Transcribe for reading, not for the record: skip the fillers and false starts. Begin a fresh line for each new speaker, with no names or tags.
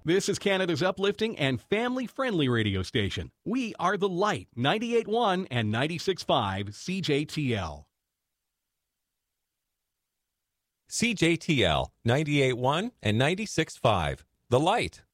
This is Canada's uplifting and family-friendly radio station. We are The Light, 98.1 and 96.5 CJTL.
CJTL 98.1 and 96.5. The Light.